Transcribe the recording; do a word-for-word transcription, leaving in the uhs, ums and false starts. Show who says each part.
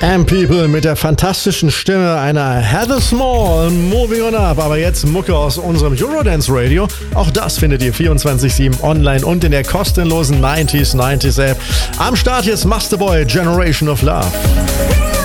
Speaker 1: And People mit der fantastischen Stimme einer Heather Small, Moving On Up. Aber jetzt Mucke aus unserem Eurodance Radio. Auch das findet ihr vierundzwanzig sieben online und in der kostenlosen neunziger neunzig App. Am Start jetzt Masterboy, Generation of Love.